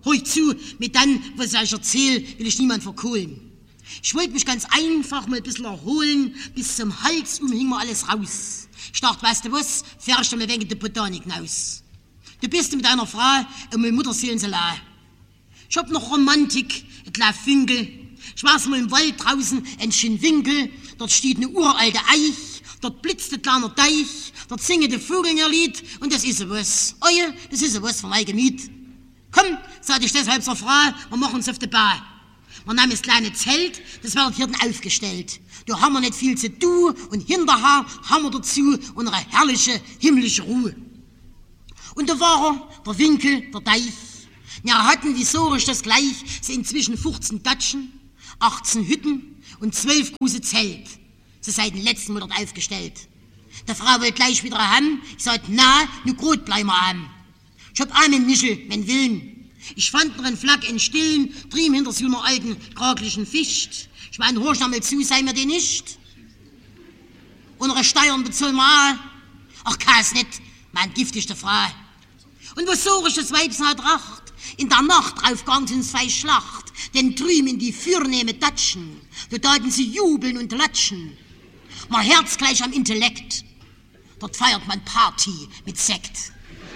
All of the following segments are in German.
Hör zu, mit dann, was ich erzähle, will ich niemand verkohlen. Ich wollte mich ganz einfach mal ein bisschen erholen, bis zum Hals hing mir alles raus. Ich dachte, weißt du was, fährst du mir wegen der Botanik hinaus. Du bist mit einer Frau und meine Mutter sehen sie la. Ich hab noch Romantik, ein kleines Finkel. Ich war's mal im Wald draußen, ein schönen Winkel. Dort steht eine uralte Eich, dort blitzt ein kleiner Teich, dort singen die Vögel ihr Lied und das ist so was. Oh ja, das ist so was von meinem Gemüt. Komm, sagte ich deshalb zur Frau, wir machen uns auf die Bahn. Wir nehmen das kleine Zelt, das wird hier aufgestellt. Da haben wir nicht viel zu tun und hinterher haben wir dazu unsere herrliche himmlische Ruhe. Und da war der Winkel, der Teich. Ja, hatten historisch das gleich, sie inzwischen 15 Datschen, 18 Hütten und 12 große Zelt. Sie seit dem letzten Monat aufgestellt. Der Frau wollte gleich wieder haben. Ich sagte, na, nur gut bleiben wir haben. Ich hab einen Nischel, mein Willen. Ich fand noch einen Flack in Stillen, trieb hinter so einer alten, kraglichen Ficht. Ich mein, hörst du mal zu, sei mir die nicht. Unsere Steuern bezahlen wir auch. Ach, kann's nicht, mein giftigste Frau. Und was so ist das Weibs hat Racht? In der Nacht drauf gang sie ins Feisch Schlacht, denn drüben die fürnehme Datschen, da taten sie jubeln und latschen. Mein Herz gleich am Intellekt, dort feiert man Party mit Sekt.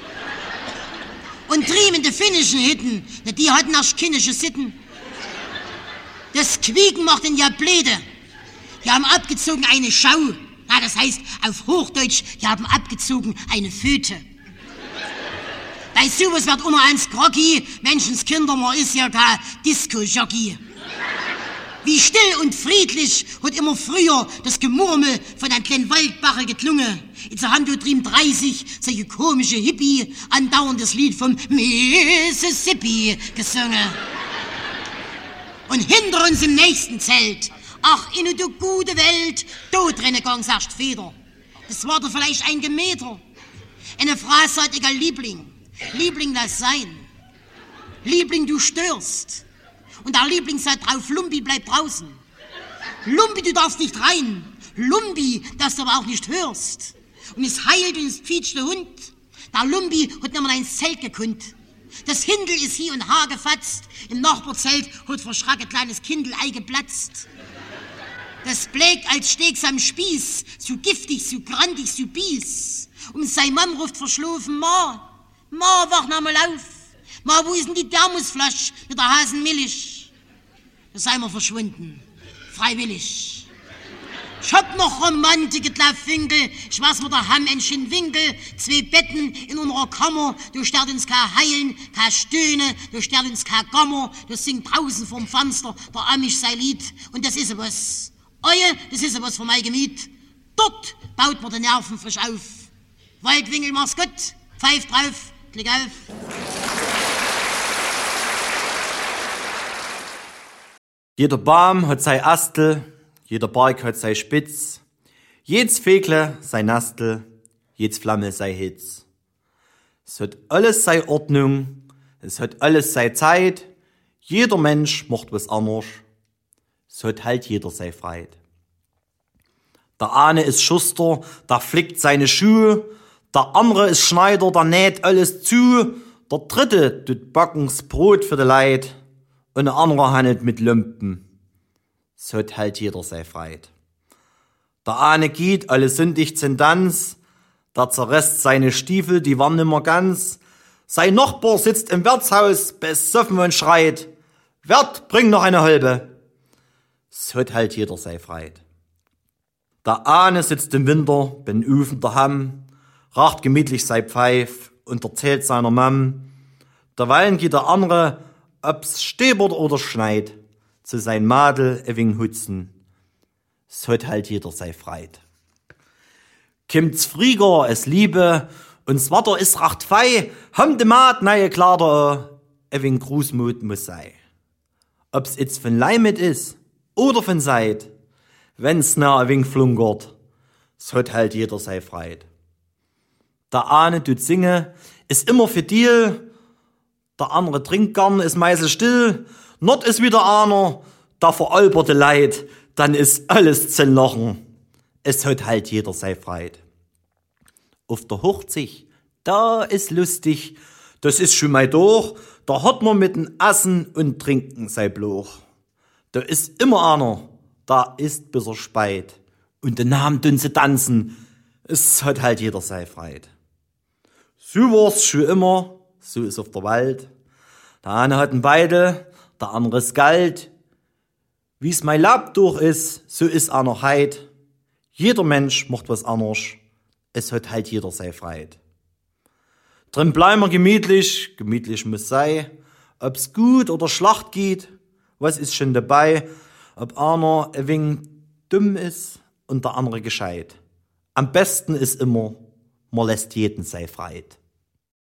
Und drüben die finnischen Hitten, die hatten erst kindische Sitten. Das Quieken macht den ja bläde. Die haben abgezogen eine Schau, ja, das heißt auf Hochdeutsch, die haben abgezogen eine Föte. Bei sowas wird immer eins groggy, Menschenskinder, man ist ja kein Disco-Jockey. Wie still und friedlich hat immer früher das Gemurmel von einem kleinen Waldbache geklungen. Jetzt haben wir drüben 30 solche komische Hippie andauernd das Lied vom Mississippi gesungen. Und hinter uns im nächsten Zelt, ach, in der gute Welt, da drinnen gang's erst Feder. Das war doch vielleicht ein Gemeter. Eine Frau sagt, egal Liebling. Liebling, lass sein. Liebling, du störst. Und der Liebling sagt drauf, Lumpi, bleib draußen. Lumpi, du darfst nicht rein. Lumpi, dass du aber auch nicht hörst. Und es heilt und es quietscht der Hund. Der Lumpi hat nicht mal ins Zelt gekunnt. Das Hindel ist hier und Haar gefatzt. Im Nachbarzelt hat verschreckt ein kleines Kindel-Ei geplatzt. Das blägt als Steaks am Spieß, so giftig, so grantig, so bies. Und sein Mann ruft verschlafen, Ma, wach noch mal auf. Ma, wo ist denn die Thermosflasche mit der Hasenmilch? Da sei wir verschwunden. Freiwillig. Ich hab noch Romantik, Finkel. Ich weiß, wir da haben einen schönen Winkel. 2 Betten in unserer Kammer. Du stört uns kein Heilen, kein Stöhnen. Du stört uns kein Gammer. Du singt draußen vorm Fenster der Amish sein Lied. Und das ist was. Oje, das ist was von meinem Gemüt. Dort baut man die Nerven frisch auf. Waldwinkel, mach's gut. Pfeif drauf. Klick auf. Jeder Baum hat sein Astel, jeder Berg hat sein Spitz, jedes Vögle sein Nastel, jedes Flamme sei Hitz. Es hat alles sei Ordnung, es hat alles sei Zeit, jeder Mensch macht was anders, es hat halt jeder sei Freit. Der eine ist Schuster, der flickt seine Schuhe, der andere ist Schneider, der näht alles zu, der dritte tut backen's Brot für die Leid und der andere handelt mit Lumpen. Es hat halt jeder sei Freit. Der eine geht, alle sündigt zum Tanz, der zerresst seine Stiefel, die waren nimmer ganz. Sein Nachbar sitzt im Wirtshaus, besoffen und schreit, Wirt, bring noch eine Holbe. Es hat halt jeder sei Freit. Der eine sitzt im Winter, bin Ufen daheim, raucht gemütlich sei Pfeif und erzählt seiner Mam. Derweilen geht der andere, ob's stäbert oder schneit, zu sein Madel ewing hutzen. Es hat halt jeder sei Freit. Kimmt's Frieger, es Liebe, und's Watter is racht fei, ham de Maat neue Kleider, ewing Grußmut muss sei. Ob's jetzt von Leimet is oder von Seid, wenn's na ewing flunkert, es hat halt jeder sei Freit. Der eine tut singe, ist immer für Deal, der andere trinkt gern, ist meise still, not ist wieder einer, der veralberte Leid, dann ist alles zu lachen. Es hat halt jeder sei Freit. Auf der Hochzeit, da ist lustig, das ist schon mal durch, da hat man mit dem Essen und Trinken sein Bloch. Da ist immer einer, da ist bis er speit. Und den Namen tun sie tanzen, es hat halt jeder sei Freit. So war's schon immer, so ist auf der Welt. Der eine hat ein Beidel, der andere ist Geld. Wie's mein Lab durch ist, so ist einer heit. Jeder Mensch macht was anderes, es hat halt jeder sei Freit. Drin bleiben wir gemütlich, gemütlich muss sei. Ob's gut oder schlecht geht, was ist schon dabei? Ob einer ein wenig dumm ist und der andere gescheit. Am besten ist immer, man lässt jeden sei Freit.